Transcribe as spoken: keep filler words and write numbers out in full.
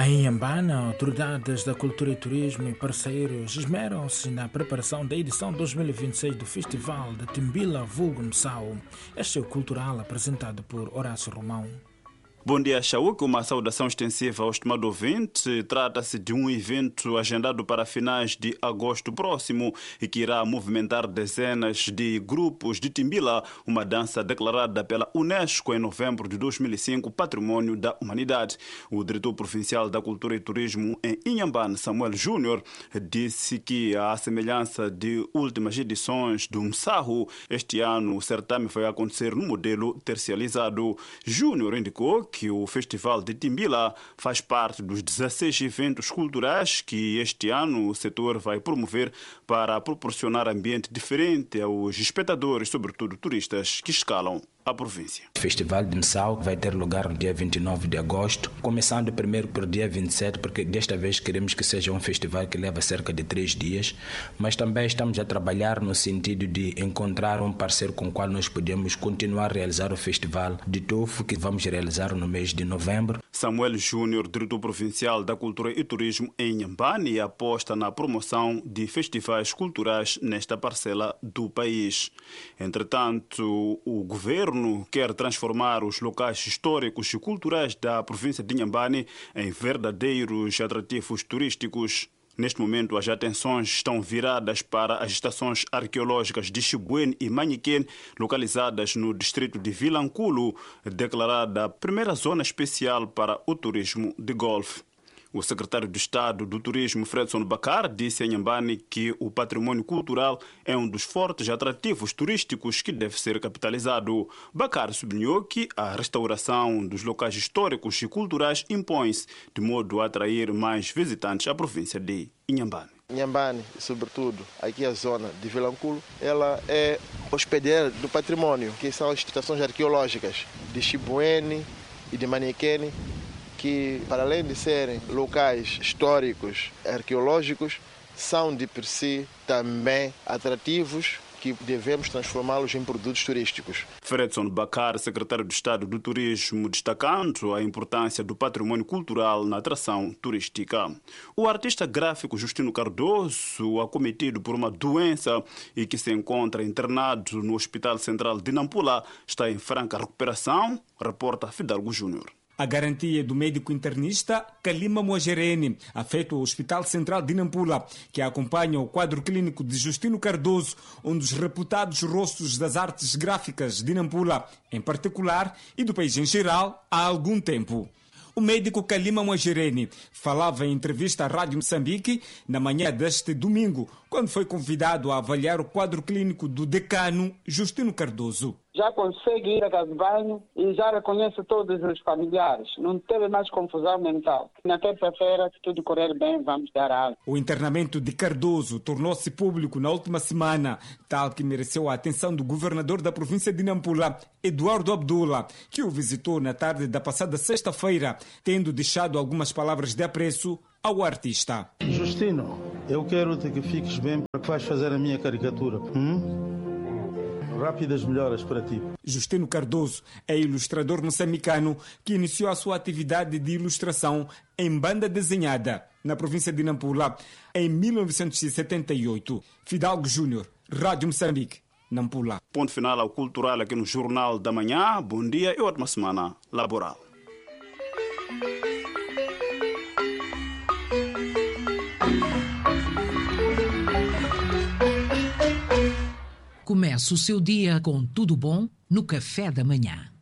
Em Inhambane, autoridades da cultura e turismo e parceiros esmeram-se na preparação da edição dois mil e vinte e seis do Festival de Timbila Vulgo Msau. Este é o cultural apresentado por Horácio Romão. Bom dia, Chauque. Uma saudação extensiva ao estimado ouvinte. Trata-se de um evento agendado para finais de agosto próximo e que irá movimentar dezenas de grupos de Timbila, uma dança declarada pela Unesco em novembro de dois mil e cinco, Patrimônio da Humanidade. O diretor provincial da Cultura e Turismo em Inhambane, Samuel Júnior, disse que, à semelhança de últimas edições do Msau, este ano o certame vai acontecer no modelo tercializado. Júnior indicou que o Festival de Timbila faz parte dos dezesseis eventos culturais que este ano o setor vai promover para proporcionar ambiente diferente aos espectadores, sobretudo turistas, que escalam a província. O Festival de Msau vai ter lugar no dia vinte e nove de agosto, começando primeiro por dia vinte e sete, porque desta vez queremos que seja um festival que leva cerca de três dias, mas também estamos a trabalhar no sentido de encontrar um parceiro com o qual nós podemos continuar a realizar o Festival de Tofu, que vamos realizar no mês de novembro. Samuel Júnior, diretor provincial da Cultura e Turismo em Inhambane, aposta na promoção de festivais culturais nesta parcela do país. Entretanto, o governo quer transformar os locais históricos e culturais da província de Inhambane em verdadeiros atrativos turísticos. Neste momento, as atenções estão viradas para as estações arqueológicas de Xibuene e Maniquene, localizadas no distrito de Vilanculo, declarada a primeira zona especial para o turismo de golfe. O secretário de Estado do Turismo, Fredson Bakar, disse em Inhambane que o patrimônio cultural é um dos fortes atrativos turísticos que deve ser capitalizado. Bakar sublinhou que a restauração dos locais históricos e culturais impõe-se de modo a atrair mais visitantes à província de Inhambane. Inhambane, sobretudo aqui a zona de Vilanculo, ela é hospedeira do patrimônio, que são as estações arqueológicas de Xibuene e de Maniquene, que, para além de serem locais históricos, arqueológicos, são de per si também atrativos que devemos transformá-los em produtos turísticos. Fredson Bakar, secretário de Estado do Turismo, destacando a importância do patrimônio cultural na atração turística. O artista gráfico Justino Cardoso, acometido por uma doença e que se encontra internado no Hospital Central de Nampula, está em franca recuperação, reporta Fidalgo Júnior. A garantia do médico internista Kalima Moagereni, afeto ao Hospital Central de Nampula, que acompanha o quadro clínico de Justino Cardoso, um dos reputados rostos das artes gráficas de Nampula, em particular, e do país em geral, há algum tempo. O médico Kalima Moagereni falava em entrevista à Rádio Moçambique na manhã deste domingo, quando foi convidado a avaliar o quadro clínico do decano Justino Cardoso. Já consegue ir a casa de banho e já reconhece todos os familiares. Não teve mais confusão mental. Na terça-feira, se tudo correr bem, vamos dar aula. O internamento de Cardoso tornou-se público na última semana, tal que mereceu a atenção do governador da província de Nampula, Eduardo Abdullah, que o visitou na tarde da passada sexta-feira, tendo deixado algumas palavras de apreço ao artista. Justino, eu quero-te que fiques bem para que vais fazer a minha caricatura. Hum? Rápidas melhoras para ti. Justino Cardoso é ilustrador moçambicano que iniciou a sua atividade de ilustração em banda desenhada na província de Nampula em mil novecentos e setenta e oito. Fidalgo Júnior, Rádio Moçambique, Nampula. Ponto final ao cultural aqui no Jornal da Manhã. Bom dia e ótima semana laboral. Comece o seu dia com tudo bom no café da manhã.